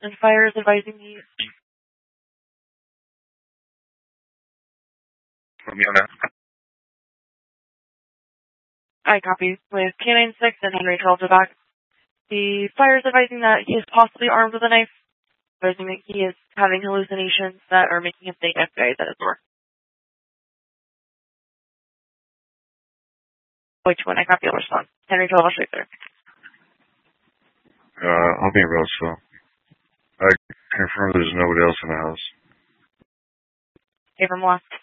And fire is advising me. Put me on that. I copy with K-9-6 and Henry 12 to back. The fire is advising that he is possibly armed with a knife, advising that he is having hallucinations that are making him think FBI is at his door. Which one? I copy, I'll respond. Henry 12, I'll shoot there. I'll be in Roseville. I confirm there's nobody else in the house. Okay, from last.